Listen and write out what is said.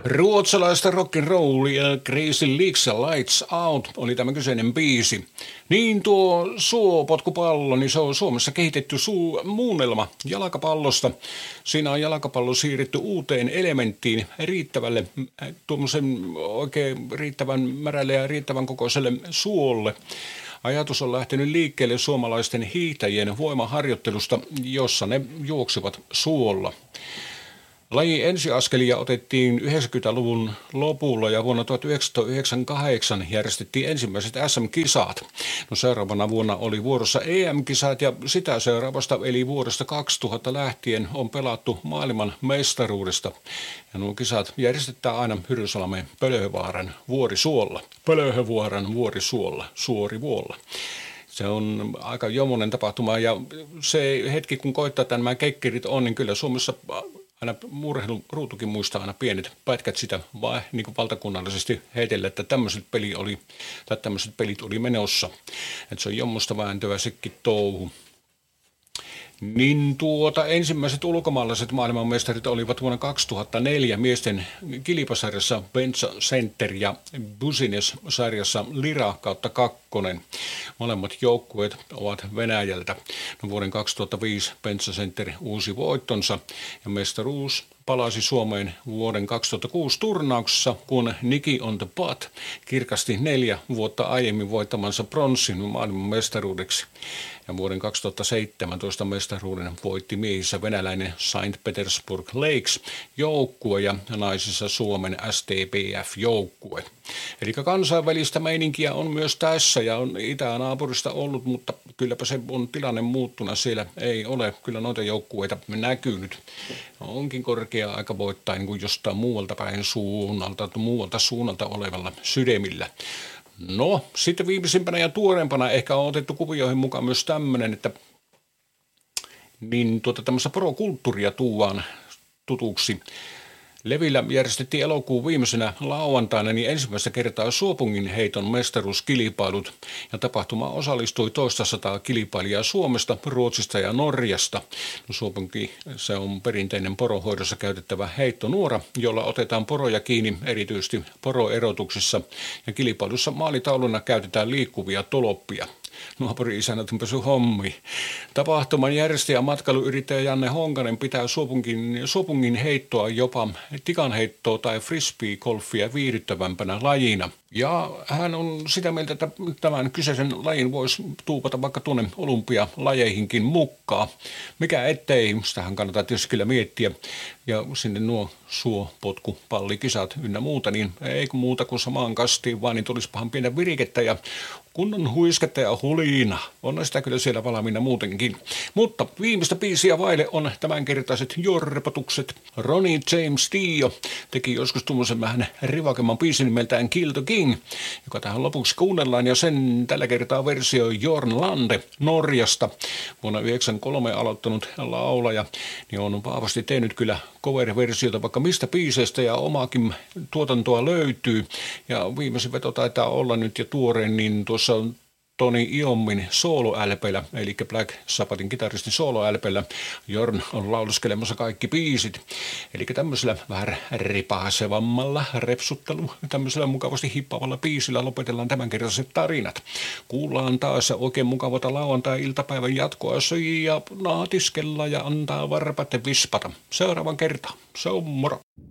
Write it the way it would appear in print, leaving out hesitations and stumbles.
Ruotsalaista rock'n'rollia Crazy Leaks ja Lights Out oli tämä kyseinen biisi. Niin tuo suopotkupallo, niin se on Suomessa kehitetty muunnelma jalkapallosta. Siinä on jalkapallo siirretty uuteen elementtiin riittävälle, tuommoisen oikein riittävän märälle ja riittävän kokoiselle suolle. Ajatus on lähtenyt liikkeelle suomalaisten hiihtäjien voimaharjoittelusta, jossa ne juoksivat suolla. Lajin ensiaskelia otettiin 90-luvun lopulla ja vuonna 1998 järjestettiin ensimmäiset SM-kisat. No seuraavana vuonna oli vuorossa EM-kisat ja sitä seuraavasta eli vuodesta 2000 lähtien on pelattu maailman mestaruudesta. Ja nuo kisat järjestetään aina Hyrynsalmen Pölöhövaaran vuorisuolla. Pölöhövaaran vuorisuolla, Suorivuolla. Se on aika jomonen tapahtuma ja se hetki kun koittaa nämä kekkerit on, niin kyllä Suomessa aina urheiluruutukin muistaa aina pienet pätkät sitä vaan niin kuin valtakunnallisesti heitellä, että tämmöiset pelit oli menossa. Että se on jommosta vääntöä sekin touhu. Niin ensimmäiset ulkomaalaiset maailmanmestarit olivat vuonna 2004 miesten kilpasarjassa Benza Center ja Business-sarjassa Lira kautta kakkonen. Molemmat joukkueet ovat Venäjältä. No, vuoden 2005 Benza Center uusi voittonsa ja mestaruus palasi Suomeen vuoden 2006 turnauksessa, kun Niki on the Pot kirkasti 4 vuotta aiemmin voittamansa pronssin maailmanmestaruudeksi. Ja vuoden 2017 mestaruuden voitti miehissä venäläinen Saint Petersburg Lakes joukkue ja naisissa Suomen STPF-joukkue. Eli kansainvälistä meininkiä on myös tässä ja on itänaapurista ollut, mutta kylläpä se on tilanne muuttuna. Siellä ei ole kyllä noita joukkueita näkynyt. Onkin korkea aika voittaa niin kuin jostain muualta päin muualta suunnalta olevalla sydämillä. No, sitten viimeisimpänä ja tuoreempana ehkä on otettu kuvioihin mukaan myös tämmöinen, että niin tämmöistä porokulttuuria tuodaan tutuksi. Levillä järjestettiin elokuun viimeisenä lauantaina niin ensimmäistä kertaa Suopungin heiton mestaruuskilpailut ja tapahtumaan osallistui 200 kilpailijaa Suomesta, Ruotsista ja Norjasta. No, Suopunki, se on perinteinen poronhoidossa käytettävä heittonuora, jolla otetaan poroja kiinni erityisesti poroerotuksissa ja kilpailussa maalitauluna käytetään liikkuvia toloppia. Naapuri-isännät on pesy hommi. Tapahtuman järjestäjä matkailuyrittäjä Janne Honkanen pitää Suopungin heittoa jopa tikanheittoa tai frisbee-golfia viihdyttävämpänä lajina. Ja hän on sitä mieltä, että tämän kyseisen lajin voisi tuupata vaikka tuonne olympialajeihinkin mukaan. Mikä ettei, sitähän kannattaa tietysti kyllä miettiä. Ja sinne nuo suopotkupallikisat ynnä muuta, niin ei kun muuta kuin samaan kastiin, vaan niin tulisipahan pientä virikettä ja kunnon huisketta ja huliina. On sitä kyllä siellä valmiina muutenkin. Mutta viimeistä biisiä vaille on tämänkertaiset jorpatukset. Ronnie James Dio teki joskus tuommoisen vähän rivakemman biisin nimeltään Kill the King, joka tähän lopuksi kuunnellaan, ja sen tällä kertaa versio Jorn Lande Norjasta. Vuonna 1993 aloittanut laulaja, niin on vahvasti tehnyt kyllä cover-versiota vaikka mistä biiseistä ja omaakin tuotantoa löytyy. Ja viimeisin veto taitaa olla nyt ja tuoreen, niin tuossa on Tony Iommin solo-LP:llä, eli Black Sabbathin kitaristin solo-LP:llä. Jorn on lauluskelemassa kaikki biisit. Eli tämmöisellä vähän ripaasevammalla tämmöisellä mukavasti hippaavalla biisillä lopetellaan tämänkertaiset tarinat. Kuullaan taas oikein mukavata lauantai-iltapäivän jatkoa ja naatiskella ja antaa varpat vispata. Seuraavan kertaan. Se on moro.